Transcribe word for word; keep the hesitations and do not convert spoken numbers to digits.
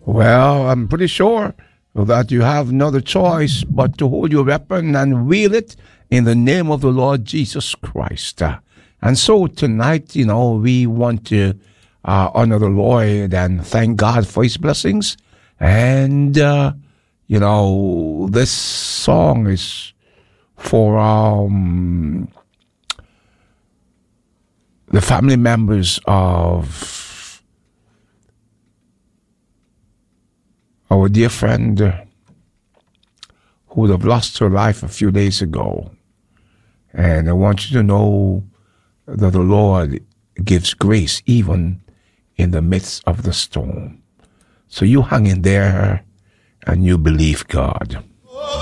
Well, I'm pretty sure that you have no other choice but to hold your weapon and wield it in the name of the Lord Jesus Christ. Uh, and so tonight, you know, we want to uh, honor the Lord and thank God for his blessings. And, uh, you know, this song is for um, the family members of our dear friend who would have lost her life a few days ago. And I want you to know that the Lord gives grace even in the midst of the storm. So you hang in there and you believe God.